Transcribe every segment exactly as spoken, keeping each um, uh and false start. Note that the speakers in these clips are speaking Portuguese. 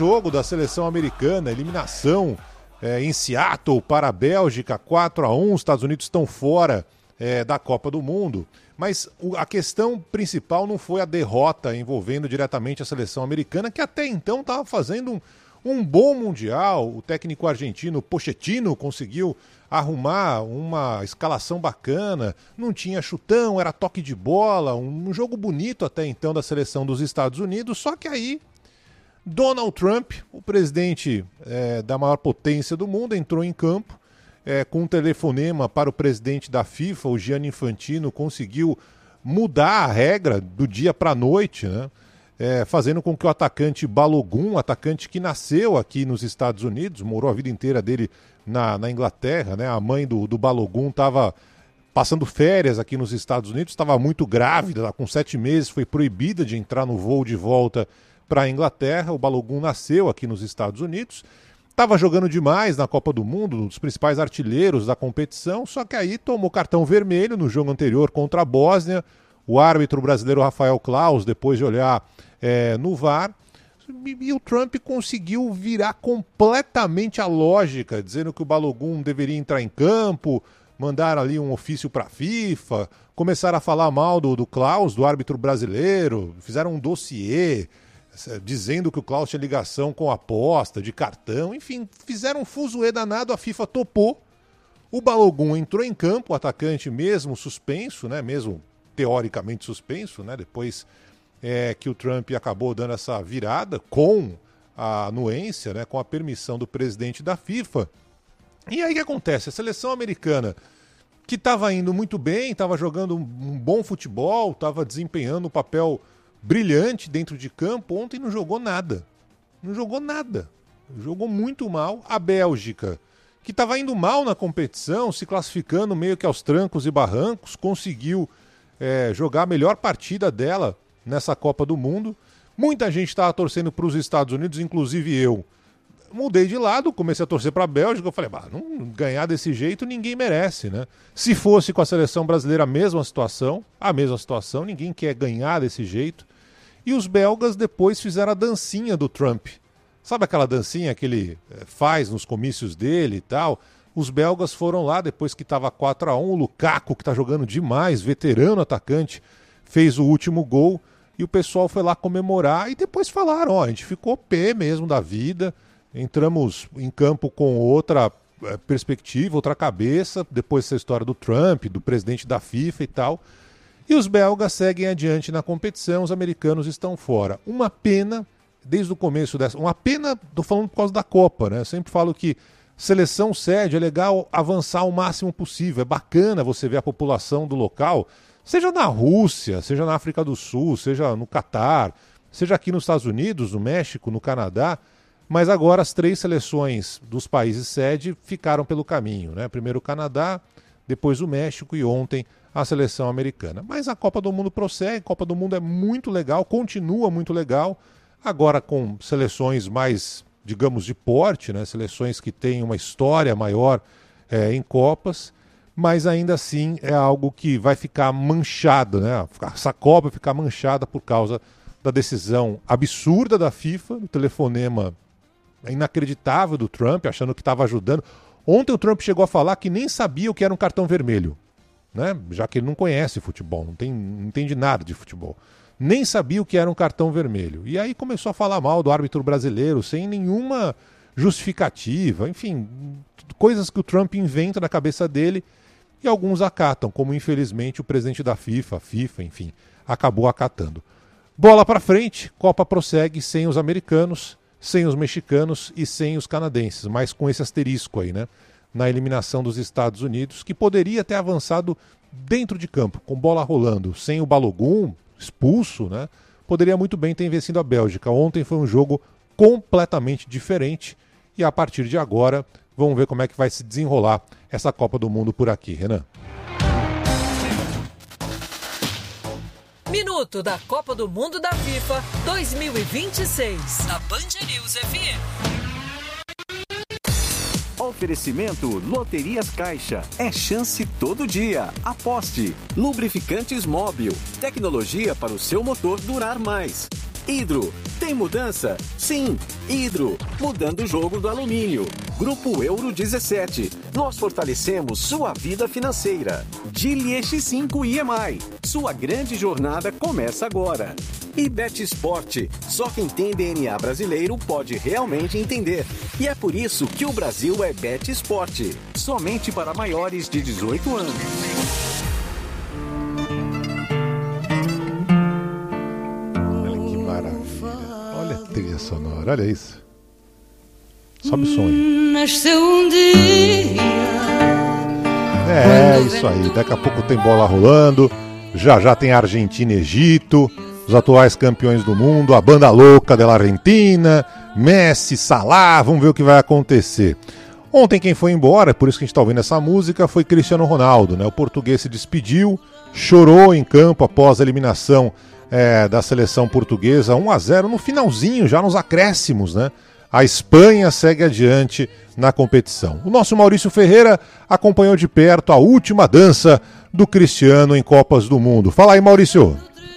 jogo da seleção americana, eliminação é, em Seattle para a Bélgica, quatro a um, os Estados Unidos estão fora é, da Copa do Mundo. Mas o, a questão principal não foi a derrota envolvendo diretamente a seleção americana, que até então estava fazendo um, um bom Mundial. O técnico argentino Pochettino conseguiu arrumar uma escalação bacana, não tinha chutão, era toque de bola, um, um jogo bonito até então da seleção dos Estados Unidos, só que aí Donald Trump, o presidente é, da maior potência do mundo, entrou em campo é, com um telefonema para o presidente da FIFA, o Gianni Infantino, conseguiu mudar a regra do dia para a noite, né? É, fazendo com que o atacante Balogun, atacante que nasceu aqui nos Estados Unidos, morou a vida inteira dele na, na Inglaterra, né? A mãe do, do Balogun estava passando férias aqui nos Estados Unidos, estava muito grávida, com sete meses, foi proibida de entrar no voo de volta para a Inglaterra. O Balogun nasceu aqui nos Estados Unidos, estava jogando demais na Copa do Mundo, um dos principais artilheiros da competição, só que aí tomou cartão vermelho no jogo anterior contra a Bósnia. O árbitro brasileiro Rafael Claus, depois de olhar é, no V A R, e, e o Trump conseguiu virar completamente a lógica, dizendo que o Balogun deveria entrar em campo, mandar ali um ofício para a FIFA, começaram a falar mal do, do Claus, do árbitro brasileiro, fizeram um dossiê dizendo que o Claus tinha ligação com aposta, de cartão, enfim, fizeram um fuzuê danado, a FIFA topou, o Balogun entrou em campo, o atacante mesmo suspenso, né, mesmo teoricamente suspenso, né, depois é, que o Trump acabou dando essa virada com a anuência, né, com a permissão do presidente da FIFA. E aí o que acontece? A seleção americana, que estava indo muito bem, estava jogando um, um bom futebol, estava desempenhando um papel brilhante dentro de campo, ontem não jogou nada. Não jogou nada. Jogou muito mal. A Bélgica, que estava indo mal na competição, se classificando meio que aos trancos e barrancos, conseguiu é, jogar a melhor partida dela nessa Copa do Mundo. Muita gente estava torcendo para os Estados Unidos, inclusive eu. Mudei de lado, comecei a torcer para a Bélgica, eu falei, bah, não ganhar desse jeito ninguém merece, né? Se fosse com a seleção brasileira a mesma situação, a mesma situação, ninguém quer ganhar desse jeito. E os belgas depois fizeram a dancinha do Trump. Sabe aquela dancinha que ele faz nos comícios dele e tal? Os belgas foram lá, depois que estava quatro a um, o Lukaku, que está jogando demais, veterano atacante, fez o último gol, e o pessoal foi lá comemorar, e depois falaram, ó, a gente ficou pé mesmo da vida, entramos em campo com outra é, perspectiva, outra cabeça, depois dessa história do Trump, do presidente da FIFA e tal. E os belgas seguem adiante na competição, os americanos estão fora. Uma pena, desde o começo dessa... Uma pena, estou falando por causa da Copa, né? Eu sempre falo que seleção sede, é legal avançar o máximo possível. É bacana você ver a população do local, seja na Rússia, seja na África do Sul, seja no Catar, seja aqui nos Estados Unidos, no México, no Canadá. Mas agora as três seleções dos países sede ficaram pelo caminho, né? Primeiro o Canadá, depois o México e ontem a seleção americana. Mas a Copa do Mundo prossegue, a Copa do Mundo é muito legal, continua muito legal, agora com seleções mais, digamos, de porte, né? Seleções que têm uma história maior é, em Copas, mas ainda assim é algo que vai ficar manchado, né? Essa Copa vai ficar manchada por causa da decisão absurda da FIFA, do telefonema inacreditável do Trump, achando que estava ajudando. Ontem o Trump chegou a falar que nem sabia o que era um cartão vermelho, né? Já que ele não conhece futebol, não, tem, não entende nada de futebol. Nem sabia o que era um cartão vermelho. E aí começou a falar mal do árbitro brasileiro, sem nenhuma justificativa. Enfim, coisas que o Trump inventa na cabeça dele e alguns acatam, como infelizmente o presidente da FIFA, a FIFA, enfim, acabou acatando. Bola para frente, Copa prossegue sem os americanos, sem os mexicanos e sem os canadenses, mas com esse asterisco aí, né? Na eliminação dos Estados Unidos, que poderia ter avançado dentro de campo, com bola rolando, sem o Balogun expulso, né? Poderia muito bem ter vencido a Bélgica. Ontem foi um jogo completamente diferente e a partir de agora vamos ver como é que vai se desenrolar essa Copa do Mundo por aqui, Renan. Minuto da Copa do Mundo da FIFA dois mil e vinte e seis, da Band News F M. Oferecimento Loterias Caixa. É chance todo dia. Aposte. Lubrificantes Móbil. Tecnologia para o seu motor durar mais. Hidro, tem mudança? Sim, Hidro, mudando o jogo do alumínio. Grupo Euro dezessete, nós fortalecemos sua vida financeira. Geely X cinco I M I, sua grande jornada começa agora. E Bet Sport, só quem tem D N A brasileiro pode realmente entender. E é por isso que o Brasil é Bet Sport, somente para maiores de dezoito anos. Olha a trilha sonora, olha isso. Sobe o som aí. Nasceu um dia. É, isso aí. Daqui a pouco tem bola rolando. Já já tem Argentina e Egito, os atuais campeões do mundo, a banda louca da Argentina, Messi, Salah, vamos ver o que vai acontecer. Ontem quem foi embora, por isso que a gente está ouvindo essa música, foi Cristiano Ronaldo, né? O português se despediu, chorou em campo após a eliminação É, da seleção portuguesa, um a zero no finalzinho, já nos acréscimos, né? A Espanha segue adiante na competição. O nosso Maurício Ferreira acompanhou de perto a última dança do Cristiano em Copas do Mundo. Fala aí, Maurício.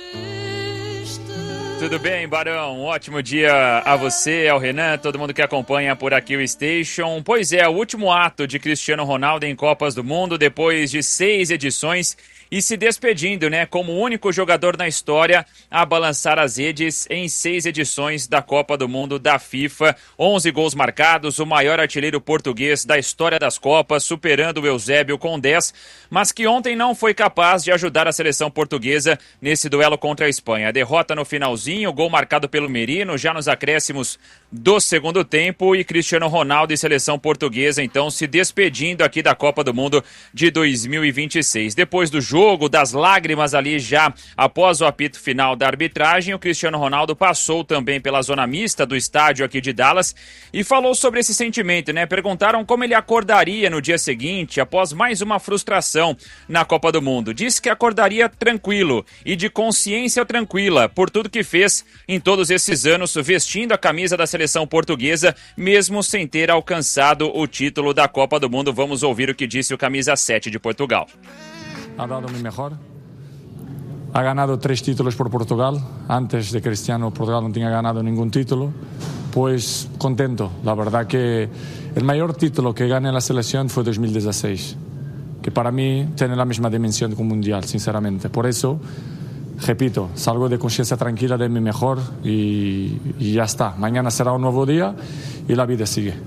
Tudo bem, Barão? Um ótimo dia a você, ao Renan, todo mundo que acompanha por aqui o Station. Pois é, o último ato de Cristiano Ronaldo em Copas do Mundo, depois de seis edições, e se despedindo, né, como o único jogador na história a balançar as redes em seis edições da Copa do Mundo da FIFA. onze gols marcados, o maior artilheiro português da história das Copas, superando o Eusébio com dez, mas que ontem não foi capaz de ajudar a seleção portuguesa nesse duelo contra a Espanha. A derrota no finalzinho, gol marcado pelo Merino, já nos acréscimos do segundo tempo, e Cristiano Ronaldo e seleção portuguesa, então, se despedindo aqui da Copa do Mundo de dois mil e vinte e seis. Depois do jogo, jogo, das lágrimas ali já após o apito final da arbitragem, o Cristiano Ronaldo passou também pela zona mista do estádio aqui de Dallas e falou sobre esse sentimento, né? Perguntaram como ele acordaria no dia seguinte, após mais uma frustração na Copa do Mundo. Disse que acordaria tranquilo e de consciência tranquila por tudo que fez em todos esses anos vestindo a camisa da seleção portuguesa, mesmo sem ter alcançado o título da Copa do Mundo. Vamos ouvir o que disse o camisa sete de Portugal. Ha dado mi mejor. Ha ganado tres títulos por Portugal. Antes de Cristiano, Portugal no tenía ganado ningún título. Pues contento. La verdad que el mayor título que gané en la selección fue dos mil dieciséis, que para mí tiene la misma dimensión que un mundial, sinceramente. Por eso, repito, salgo de conciencia tranquila de mi mejor y, y ya está. Mañana será un nuevo día y la vida sigue.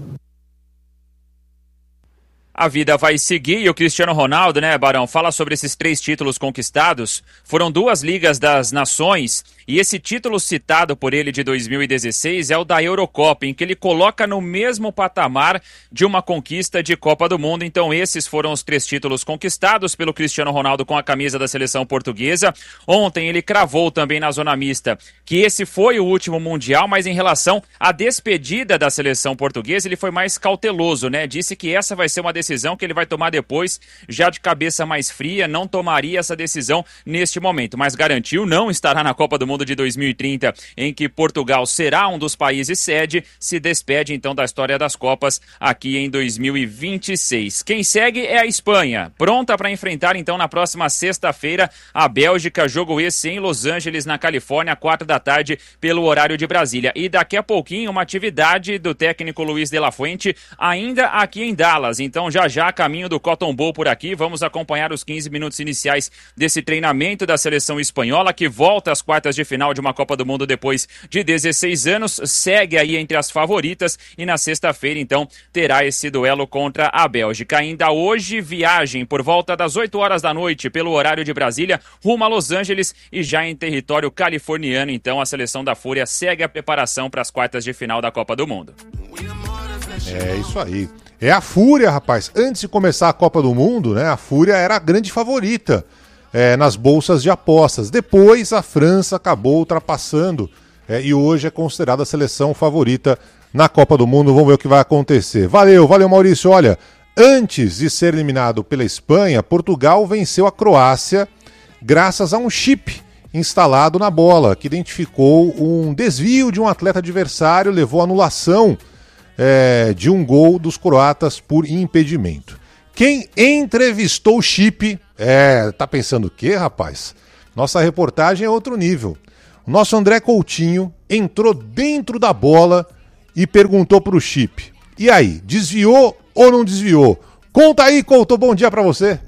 A vida vai seguir e o Cristiano Ronaldo, né, Barão, fala sobre esses três títulos conquistados. Foram duas Ligas das Nações e esse título citado por ele de dois mil e dezesseis é o da Eurocopa, em que ele coloca no mesmo patamar de uma conquista de Copa do Mundo. Então esses foram os três títulos conquistados pelo Cristiano Ronaldo com a camisa da seleção portuguesa. Ontem ele cravou também na zona mista que esse foi o último Mundial, mas em relação à despedida da seleção portuguesa ele foi mais cauteloso, né? Disse que essa vai ser uma decisão decisão que ele vai tomar depois, já de cabeça mais fria, não tomaria essa decisão neste momento, mas garantiu não estará na Copa do Mundo de dois mil e trinta, em que Portugal será um dos países sede, se despede então da história das Copas aqui em dois mil e vinte e seis. Quem segue é a Espanha, pronta para enfrentar então na próxima sexta-feira a Bélgica, jogo esse em Los Angeles, na Califórnia, quatro da tarde, pelo horário de Brasília. E daqui a pouquinho uma atividade do técnico Luiz de la Fuente, ainda aqui em Dallas, então já Já já, caminho do Cotton Bowl por aqui, vamos acompanhar os quinze minutos iniciais desse treinamento da seleção espanhola, que volta às quartas de final de uma Copa do Mundo depois de dezesseis anos, segue aí entre as favoritas e na sexta-feira, então, terá esse duelo contra a Bélgica. Ainda hoje, viagem por volta das oito horas da noite, pelo horário de Brasília, rumo a Los Angeles e já em território californiano, então, a seleção da Fúria segue a preparação para as quartas de final da Copa do Mundo. É isso aí. É a Fúria, rapaz. Antes de começar a Copa do Mundo, né, a Fúria era a grande favorita é, nas bolsas de apostas. Depois a França acabou ultrapassando é, e hoje é considerada a seleção favorita na Copa do Mundo. Vamos ver o que vai acontecer. Valeu, valeu, Maurício. Olha, antes de ser eliminado pela Espanha, Portugal venceu a Croácia graças a um chip instalado na bola, que identificou um desvio de um atleta adversário, levou à anulação É, de um gol dos croatas por impedimento. Quem entrevistou o Chip, é, tá pensando o quê, rapaz? Nossa reportagem é outro nível. O nosso André Coutinho entrou dentro da bola e perguntou pro Chip. E aí, desviou ou não desviou? Conta aí, Couto, bom dia pra você.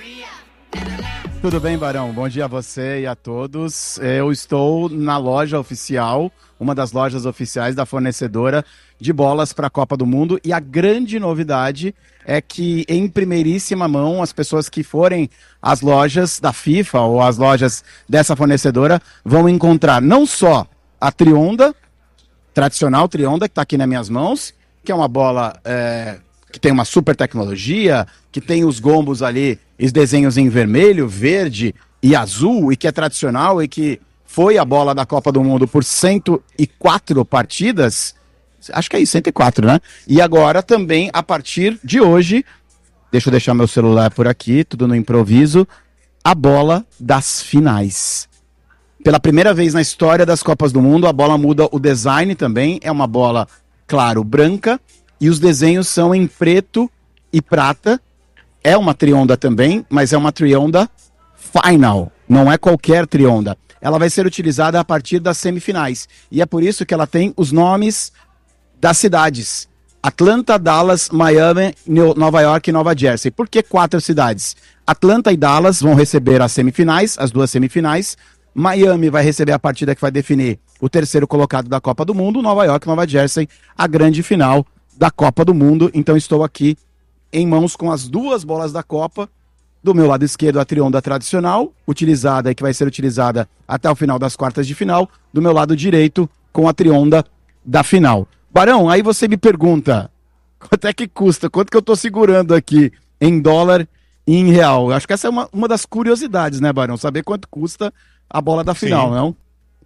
Tudo bem, Barão? Bom dia a você e a todos. Eu estou na loja oficial, uma das lojas oficiais da fornecedora de bolas para a Copa do Mundo. E a grande novidade é que, em primeiríssima mão, as pessoas que forem às lojas da FIFA ou às lojas dessa fornecedora vão encontrar não só a Trionda, tradicional Trionda, que está aqui nas minhas mãos, que é uma bola é, que tem uma super tecnologia, que tem os gombos ali, os desenhos em vermelho, verde e azul, e que é tradicional e que foi a bola da Copa do Mundo por cento e quatro partidas, acho que é isso, cento e quatro, né? E agora também, a partir de hoje, deixa eu deixar meu celular por aqui, tudo no improviso, a bola das finais. Pela primeira vez na história das Copas do Mundo, a bola muda o design também, é uma bola, claro, branca, e os desenhos são em preto e prata. É uma Trionda também, mas é uma Trionda Final, não é qualquer Trionda. Ela vai ser utilizada a partir das semifinais, e é por isso que ela tem os nomes das cidades: Atlanta, Dallas, Miami, Nova York e Nova Jersey. Por que quatro cidades? Atlanta e Dallas vão receber as semifinais, as duas semifinais. Miami vai receber a partida que vai definir o terceiro colocado da Copa do Mundo. Nova York e Nova Jersey, a grande final da Copa do Mundo. Então estou aqui em mãos com as duas bolas da Copa. Do meu lado esquerdo, a Trionda tradicional, utilizada e que vai ser utilizada até o final das quartas de final. Do meu lado direito, com a Trionda da final. Barão, aí você me pergunta, quanto é que custa? Quanto que eu tô segurando aqui em dólar e em real? Eu acho que essa é uma, uma das curiosidades, né, Barão? Saber quanto custa a bola da final, Sim. não?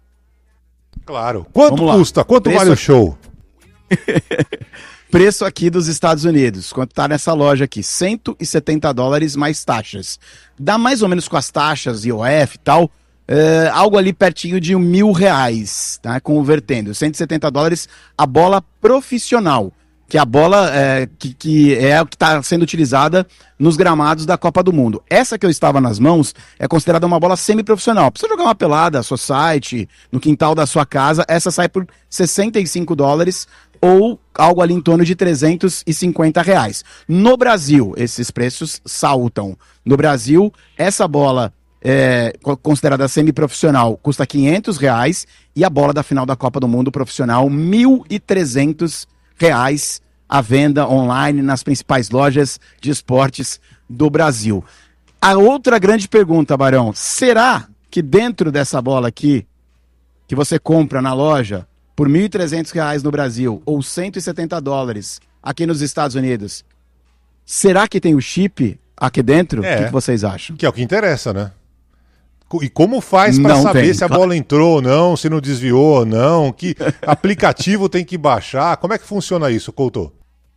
Claro. Quanto custa? Quanto Preço... vale o show? Preço aqui dos Estados Unidos, quanto tá nessa loja aqui, cento e setenta dólares mais taxas. Dá mais ou menos com as taxas, I O F e tal, é, algo ali pertinho de mil reais, tá? Convertendo, cento e setenta dólares a bola profissional, que é a bola é, que, que é o que está sendo utilizada nos gramados da Copa do Mundo. Essa que eu estava nas mãos é considerada uma bola semi-profissional. Precisa jogar uma pelada, society, no quintal da sua casa, essa sai por sessenta e cinco dólares, ou algo ali em torno de trezentos e cinquenta reais. No Brasil, esses preços saltam. No Brasil, essa bola, é, considerada semi-profissional, custa quinhentos reais, e a bola da final da Copa do Mundo profissional, mil e trezentos reais, à venda online nas principais lojas de esportes do Brasil. A outra grande pergunta, Barão, será que dentro dessa bola aqui, que você compra na loja, por mil e trezentos reais no Brasil, ou cento e setenta dólares aqui nos Estados Unidos, será que tem o chip aqui dentro? É, o que, que vocês acham? Que é o que interessa, né? E como faz para saber tem, se a bola entrou ou não, se não desviou ou não, que aplicativo tem que baixar, como é que funciona isso, Couto?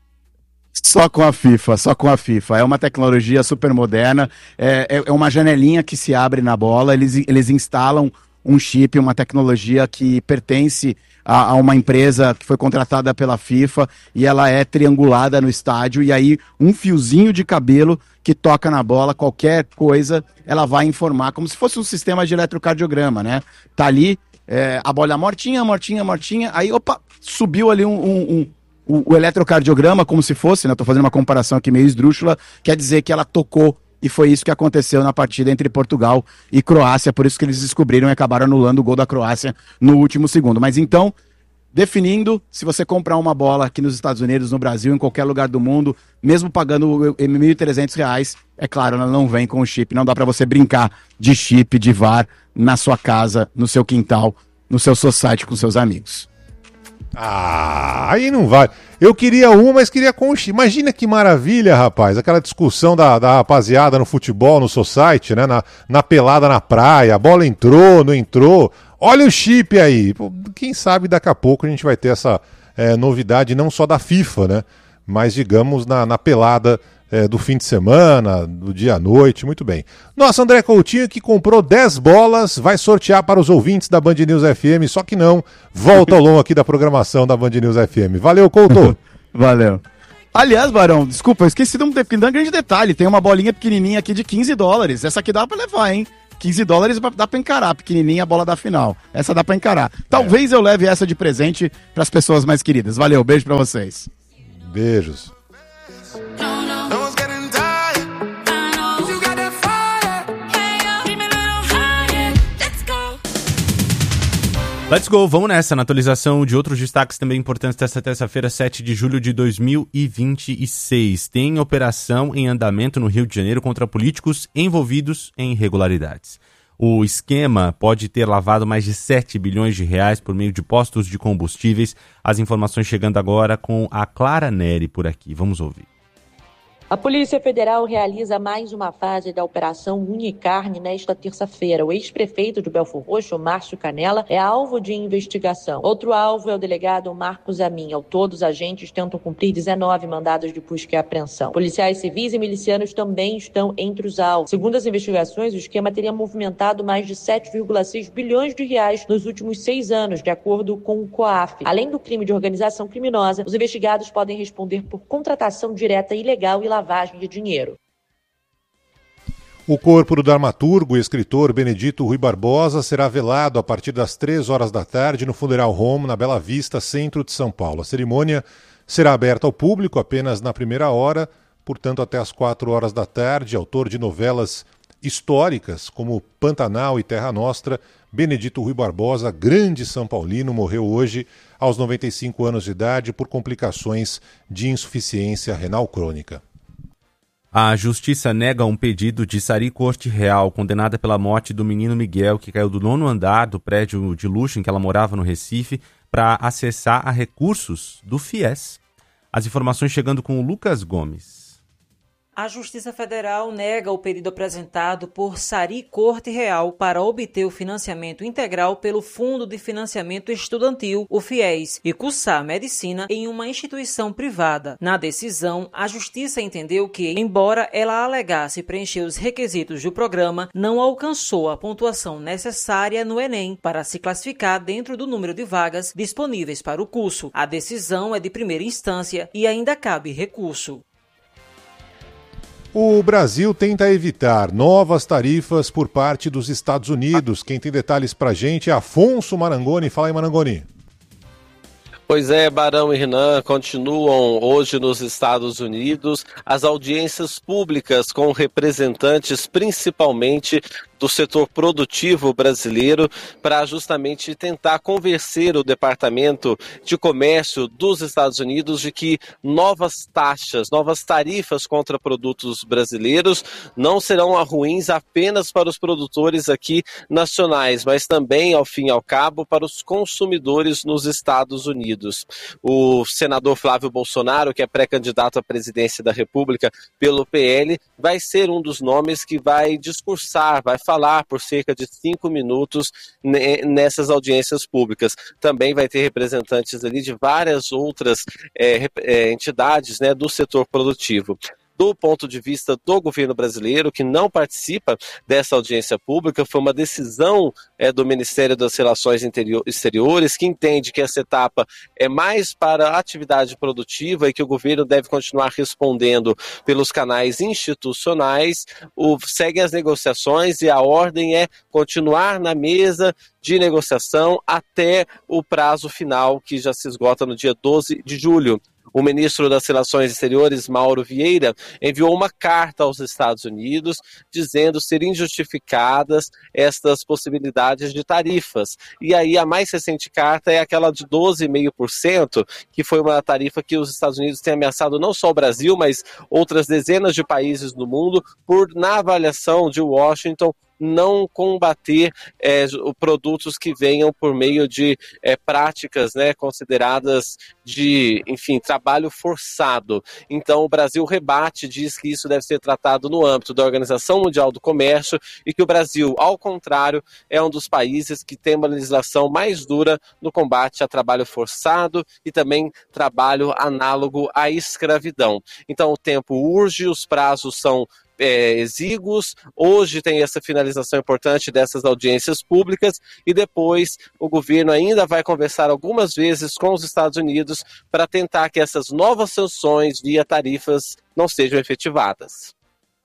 Só com a FIFA, só com a FIFA. É uma tecnologia super moderna, é, é uma janelinha que se abre na bola, eles, eles instalam um chip, uma tecnologia que pertence a, a uma empresa que foi contratada pela FIFA, e ela é triangulada no estádio, e aí um fiozinho de cabelo que toca na bola, qualquer coisa, ela vai informar, como se fosse um sistema de eletrocardiograma, né? Tá ali, é, a bola mortinha, mortinha, mortinha, aí, opa, subiu ali um, um, um, um, o eletrocardiograma, como se fosse, né? Tô fazendo uma comparação aqui meio esdrúxula, quer dizer que ela tocou. E foi isso que aconteceu na partida entre Portugal e Croácia, por isso que eles descobriram e acabaram anulando o gol da Croácia no último segundo. Mas então, definindo, se você comprar uma bola aqui nos Estados Unidos, no Brasil, em qualquer lugar do mundo, mesmo pagando mil e trezentos reais, é claro, ela não vem com o chip, não dá para você brincar de chip, de V A R, na sua casa, no seu quintal, no seu society com seus amigos. Ah, aí não vai. Eu queria uma, mas queria com o chip. Imagina que maravilha, rapaz. Aquela discussão da, da rapaziada no futebol, no society, né? Na, na pelada na praia. A bola entrou, não entrou. Olha o chip aí. Pô, quem sabe daqui a pouco a gente vai ter essa é, novidade não só da FIFA, né? Mas, digamos, na, na pelada é, do fim de semana, do dia à noite. Muito bem. Nossa, André Coutinho, que comprou dez bolas, vai sortear para os ouvintes da Band News F M, só que não. Volta ao longo aqui da programação da Band News F M. Valeu, Couto. Valeu. Aliás, Barão, desculpa, eu esqueci de um, de um grande detalhe. Tem uma bolinha pequenininha aqui de quinze dólares. Essa aqui dá para levar, hein? quinze dólares dá pra encarar, pequenininha a bola da final. Essa dá pra encarar. Talvez é. eu leve essa de presente pras pessoas mais queridas. Valeu, beijo pra vocês. Beijos. Let's go, vamos nessa, na atualização de outros destaques também importantes desta terça-feira, sete de julho de dois mil e vinte e seis. Tem operação em andamento no Rio de Janeiro contra políticos envolvidos em irregularidades. O esquema pode ter lavado mais de sete bilhões de reais por meio de postos de combustíveis. As informações chegando agora com a Clara Neri por aqui. Vamos ouvir. A Polícia Federal realiza mais uma fase da Operação Unicarne nesta terça-feira. O ex-prefeito de Belfor Roxo, Márcio Canella, é alvo de investigação. Outro alvo é o delegado Marcos Amin. Ao todo, os agentes tentam cumprir dezenove mandados de busca e apreensão. Policiais civis e milicianos também estão entre os alvos. Segundo as investigações, o esquema teria movimentado mais de sete vírgula seis bilhões de reais nos últimos seis anos, de acordo com o COAF. Além do crime de organização criminosa, os investigados podem responder por contratação direta ilegal e lavagem de dinheiro. O corpo do dramaturgo e escritor Benedito Rui Barbosa será velado a partir das três horas da tarde no Funeral Home, na Bela Vista, centro de São Paulo. A cerimônia será aberta ao público apenas na primeira hora, portanto até as quatro horas da tarde. Autor de novelas históricas como Pantanal e Terra Nostra, Benedito Rui Barbosa, grande São Paulino, morreu hoje aos noventa e cinco anos de idade por complicações de insuficiência renal crônica. A justiça nega um pedido de Sari Corte Real, condenada pela morte do menino Miguel, que caiu do nono andar do prédio de luxo em que ela morava no Recife, para acessar a recursos do FIES. As informações chegando com o Lucas Gomes. A Justiça Federal nega o pedido apresentado por Sari Corte Real para obter o financiamento integral pelo Fundo de Financiamento Estudantil, o FIES, e cursar medicina em uma instituição privada. Na decisão, a Justiça entendeu que, embora ela alegasse preencher os requisitos do programa, não alcançou a pontuação necessária no Enem para se classificar dentro do número de vagas disponíveis para o curso. A decisão é de primeira instância e ainda cabe recurso. O Brasil tenta evitar novas tarifas por parte dos Estados Unidos. Quem tem detalhes pra gente é Afonso Marangoni. Fala aí, Marangoni. Pois é, Barão e Renan, continuam hoje nos Estados Unidos as audiências públicas com representantes principalmente do setor produtivo brasileiro para justamente tentar convencer o Departamento de Comércio dos Estados Unidos de que novas taxas, novas tarifas contra produtos brasileiros não serão ruins apenas para os produtores aqui nacionais, mas também, ao fim e ao cabo, para os consumidores nos Estados Unidos. O senador Flávio Bolsonaro, que é pré-candidato à presidência da República pelo P L, vai ser um dos nomes que vai discursar, vai falar por cerca de cinco minutos nessas audiências públicas. Também vai ter representantes ali de várias outras é, é, entidades, né, do setor produtivo. Do ponto de vista do governo brasileiro, que não participa dessa audiência pública, foi uma decisão é, do Ministério das Relações Interior, Exteriores, que entende que essa etapa é mais para a atividade produtiva e que o governo deve continuar respondendo pelos canais institucionais. O, segue as negociações e a ordem é continuar na mesa de negociação até o prazo final, que já se esgota no dia doze de julho. O ministro das Relações Exteriores, Mauro Vieira, enviou uma carta aos Estados Unidos dizendo ser injustificadas estas possibilidades de tarifas. E aí a mais recente carta é aquela de doze vírgula cinco por cento, que foi uma tarifa que os Estados Unidos têm ameaçado não só o Brasil, mas outras dezenas de países no mundo, por, na avaliação de Washington, não combater é, produtos que venham por meio de é, práticas, né, consideradas de, enfim, trabalho forçado. Então o Brasil rebate, diz que isso deve ser tratado no âmbito da Organização Mundial do Comércio e que o Brasil, ao contrário, é um dos países que tem uma legislação mais dura no combate a trabalho forçado e também trabalho análogo à escravidão. Então o tempo urge, os prazos são É, exíguos. Hoje tem essa finalização importante dessas audiências públicas e depois o governo ainda vai conversar algumas vezes com os Estados Unidos para tentar que essas novas sanções via tarifas não sejam efetivadas.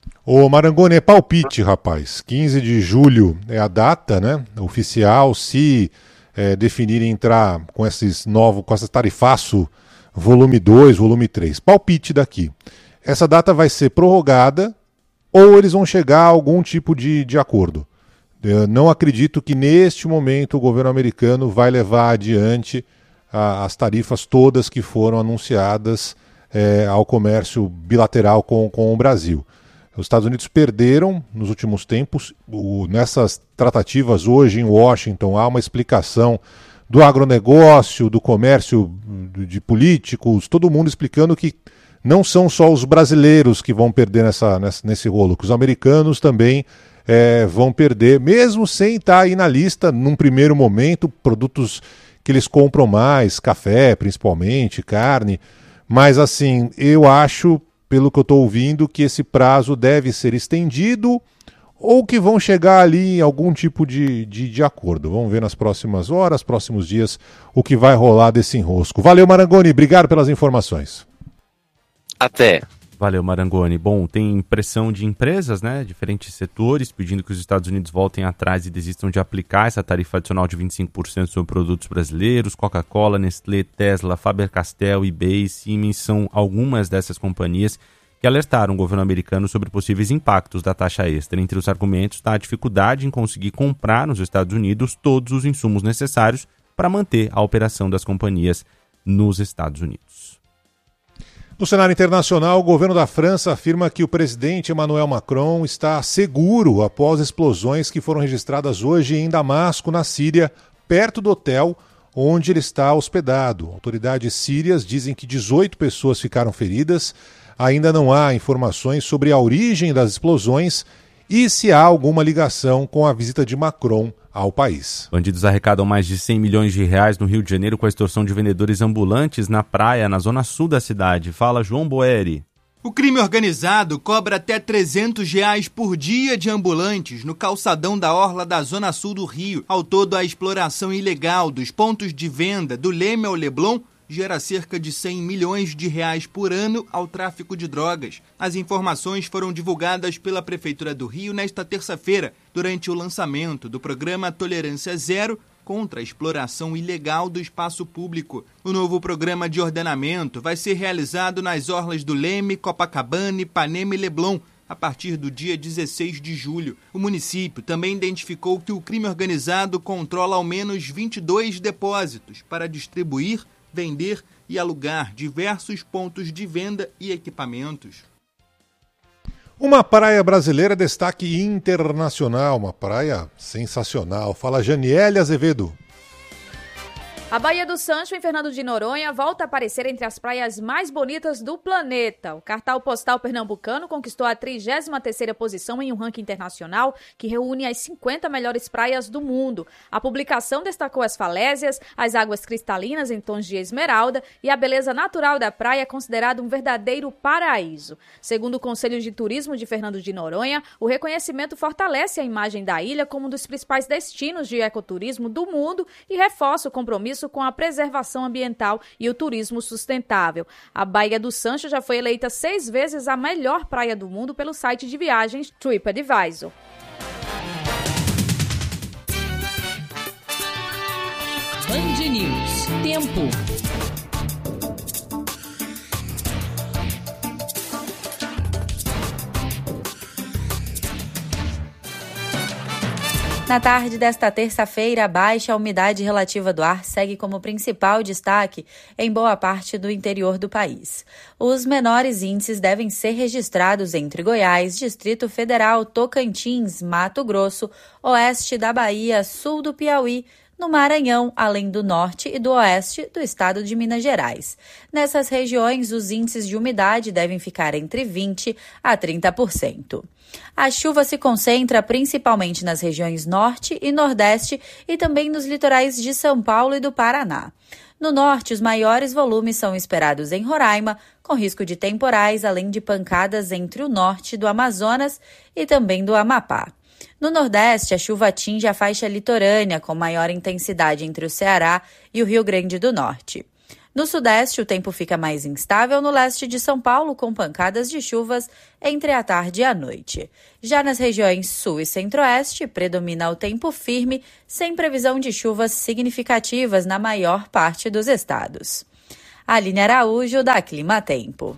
Ô Marangoni, é palpite, rapaz. quinze de julho é a data, né, oficial, se é, definirem entrar com esses novos, com essa tarifaço volume dois, volume três. Palpite daqui. Essa data vai ser prorrogada ou eles vão chegar a algum tipo de, de acordo. Eu não acredito que neste momento o governo americano vai levar adiante a, as tarifas todas que foram anunciadas é, ao comércio bilateral com, com o Brasil. Os Estados Unidos perderam nos últimos tempos. O, nessas tratativas hoje em Washington há uma explicação do agronegócio, do comércio, de políticos, todo mundo explicando que não são só os brasileiros que vão perder nessa, nessa, nesse rolo, que os americanos também é, vão perder, mesmo sem estar aí na lista, num primeiro momento, produtos que eles compram mais, café principalmente, carne. Mas assim, eu acho, pelo que eu estou ouvindo, que esse prazo deve ser estendido ou que vão chegar ali em algum tipo de, de, de acordo. Vamos ver nas próximas horas, próximos dias, o que vai rolar desse enrosco. Valeu, Marangoni, obrigado pelas informações. Até. Valeu, Marangoni. Bom, tem pressão de empresas, né, diferentes setores, pedindo que os Estados Unidos voltem atrás e desistam de aplicar essa tarifa adicional de vinte e cinco por cento sobre produtos brasileiros. Coca-Cola, Nestlé, Tesla, Faber-Castell, eBay, Siemens são algumas dessas companhias que alertaram o governo americano sobre possíveis impactos da taxa extra. Entre os argumentos está a dificuldade em conseguir comprar nos Estados Unidos todos os insumos necessários para manter a operação das companhias nos Estados Unidos. No cenário internacional, o governo da França afirma que o presidente Emmanuel Macron está seguro após explosões que foram registradas hoje em Damasco, na Síria, perto do hotel onde ele está hospedado. Autoridades sírias dizem que dezoito pessoas ficaram feridas. Ainda não há informações sobre a origem das explosões e se há alguma ligação com a visita de Macron ao país. Bandidos arrecadam mais de cem milhões de reais no Rio de Janeiro com a extorsão de vendedores ambulantes na praia, na zona sul da cidade. Fala, João Boeri. O crime organizado cobra até trezentos reais por dia de ambulantes no calçadão da orla da zona sul do Rio. Ao todo, a exploração ilegal dos pontos de venda do Leme ao Leblon gera cerca de cem milhões de reais por ano ao tráfico de drogas. As informações foram divulgadas pela Prefeitura do Rio nesta terça-feira, durante o lançamento do programa Tolerância Zero contra a exploração ilegal do espaço público. O novo programa de ordenamento vai ser realizado nas orlas do Leme, Copacabana, Ipanema e Leblon, a partir do dia dezesseis de julho. O município também identificou que o crime organizado controla ao menos vinte e dois depósitos para distribuir, vender e alugar diversos pontos de venda e equipamentos. Uma praia brasileira destaque internacional, uma praia sensacional. Fala Janiele Azevedo. A Baía do Sancho, em Fernando de Noronha, volta a aparecer entre as praias mais bonitas do planeta. O cartão postal pernambucano conquistou a trigésima terceira posição em um ranking internacional que reúne as cinquenta melhores praias do mundo. A publicação destacou as falésias, as águas cristalinas em tons de esmeralda e a beleza natural da praia, considerada um verdadeiro paraíso. Segundo o Conselho de Turismo de Fernando de Noronha, o reconhecimento fortalece a imagem da ilha como um dos principais destinos de ecoturismo do mundo e reforça o compromisso com a preservação ambiental e o turismo sustentável. A Baía do Sancho já foi eleita seis vezes a melhor praia do mundo pelo site de viagens TripAdvisor. Band News. Tempo. Na tarde desta terça-feira, a baixa umidade relativa do ar segue como principal destaque em boa parte do interior do país. Os menores índices devem ser registrados entre Goiás, Distrito Federal, Tocantins, Mato Grosso, oeste da Bahia, sul do Piauí, no Maranhão, além do norte e do oeste do estado de Minas Gerais. Nessas regiões, os índices de umidade devem ficar entre vinte a trinta por cento. A chuva se concentra principalmente nas regiões norte e nordeste e também nos litorais de São Paulo e do Paraná. No norte, os maiores volumes são esperados em Roraima, com risco de temporais, além de pancadas entre o norte do Amazonas e também do Amapá. No Nordeste, a chuva atinge a faixa litorânea, com maior intensidade entre o Ceará e o Rio Grande do Norte. No sudeste, o tempo fica mais instável no leste de São Paulo, com pancadas de chuvas entre a tarde e a noite. Já nas regiões sul e centro-oeste, predomina o tempo firme, sem previsão de chuvas significativas na maior parte dos estados. Aline Araújo, da Clima Tempo.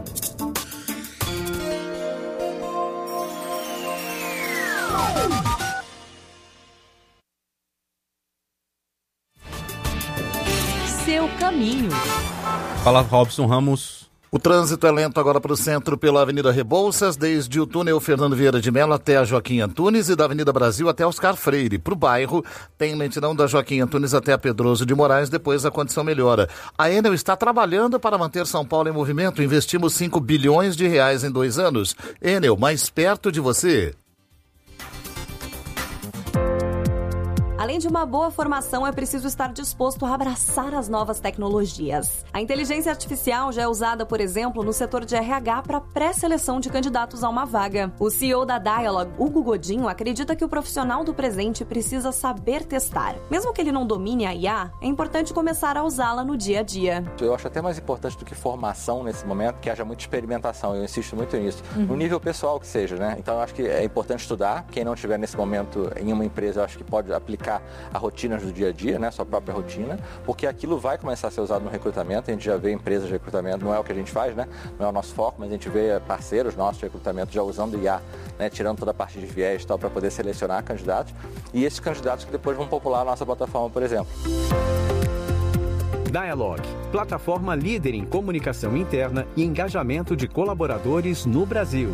Seu caminho. Fala, Robson Ramos. O trânsito é lento agora para o centro pela Avenida Rebouças, desde o túnel Fernando Vieira de Mello até a Joaquim Antunes e da Avenida Brasil até Oscar Freire. Para o bairro, tem lentidão da Joaquim Antunes até a Pedroso de Moraes, depois a condição melhora. A Enel está trabalhando para manter São Paulo em movimento. Investimos cinco bilhões de reais em dois anos. Enel, mais perto de você. Além de uma boa formação, é preciso estar disposto a abraçar as novas tecnologias. A inteligência artificial já é usada, por exemplo, no setor de R H para pré-seleção de candidatos a uma vaga. O C E O da Dialog, Hugo Godinho, acredita que o profissional do presente precisa saber testar. Mesmo que ele não domine a I A, é importante começar a usá-la no dia a dia. Eu acho até mais importante do que formação nesse momento, que haja muita experimentação. Eu insisto muito nisso. Uhum. No nível pessoal que seja, né? Então eu acho que é importante estudar. Quem não estiver nesse momento em uma empresa, eu acho que pode aplicar a rotinas do dia a dia, né, sua própria rotina, porque aquilo vai começar a ser usado no recrutamento. A gente já vê empresas de recrutamento, não é o que a gente faz, né, não é o nosso foco, mas a gente vê parceiros nossos de recrutamento já usando I A, né, tirando toda a parte de viés e tal, para poder selecionar candidatos, e esses candidatos que depois vão popular a nossa plataforma, por exemplo. Dialog, plataforma líder em comunicação interna e engajamento de colaboradores no Brasil.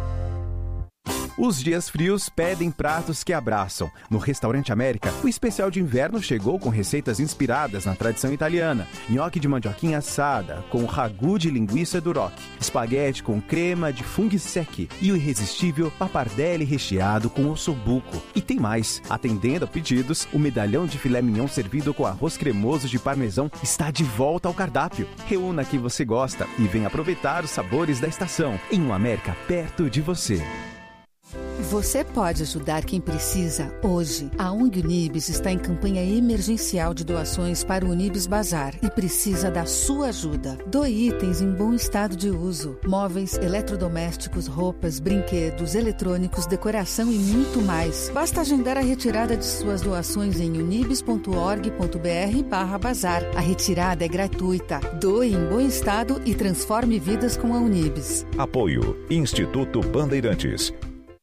Os dias frios pedem pratos que abraçam. No Restaurante América, o especial de inverno chegou com receitas inspiradas na tradição italiana. Nhoque de mandioquinha assada, com ragu de linguiça duroc, espaguete com crema de funghi secchi e o irresistível pappardelle recheado com ossobuco. E tem mais. Atendendo a pedidos, o medalhão de filé mignon servido com arroz cremoso de parmesão está de volta ao cardápio. Reúna que você gosta e venha aproveitar os sabores da estação em uma América perto de você. Você pode ajudar quem precisa hoje. A O N G Unibis está em campanha emergencial de doações para o Unibis Bazar e precisa da sua ajuda. Doe itens em bom estado de uso. Móveis, eletrodomésticos, roupas, brinquedos, eletrônicos, decoração e muito mais. Basta agendar a retirada de suas doações em unibis ponto org ponto br barra bazar. A retirada é gratuita. Doe em bom estado e transforme vidas com a Unibis. Apoio Instituto Bandeirantes.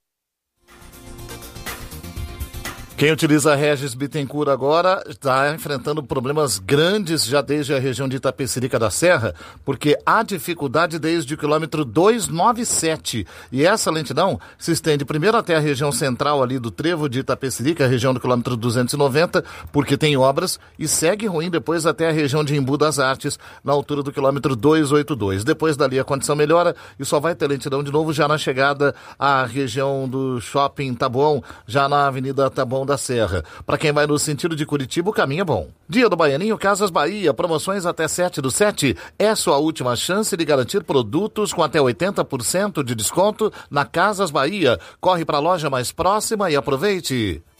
Quem utiliza a Regis Bittencourt agora está enfrentando problemas grandes já desde a região de Itapecerica da Serra, porque há dificuldade desde o quilômetro duzentos e noventa e sete. E essa lentidão se estende primeiro até a região central ali do trevo de Itapecerica, a região do quilômetro duzentos e noventa, porque tem obras, e segue ruim depois até a região de Embu das Artes, na altura do quilômetro duzentos e oitenta e dois. Depois dali a condição melhora e só vai ter lentidão de novo já na chegada à região do Shopping Taboão, já na Avenida Taboão da Serra. Para quem vai no sentido de Curitiba, o caminho é bom. Dia do Baianinho, Casas Bahia, promoções até sete do sete. É sua última chance de garantir produtos com até oitenta por cento de desconto na Casas Bahia. Corre para a loja mais próxima e aproveite.